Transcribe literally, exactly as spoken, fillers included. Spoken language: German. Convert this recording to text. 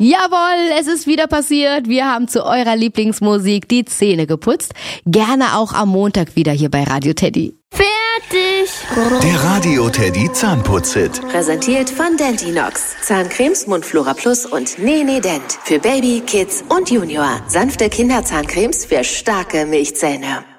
Jawohl, es ist wieder passiert. Wir haben zu eurer Lieblingsmusik die Zähne geputzt. Gerne auch am Montag wieder hier bei Radio Teddy. Fertig! Der Radio Teddy Zahnputz-Hit. Präsentiert von Dentinox. Zahncremes, Mundflora Plus und Nene Dent. Für Baby, Kids und Junior. Sanfte Kinderzahncremes für starke Milchzähne.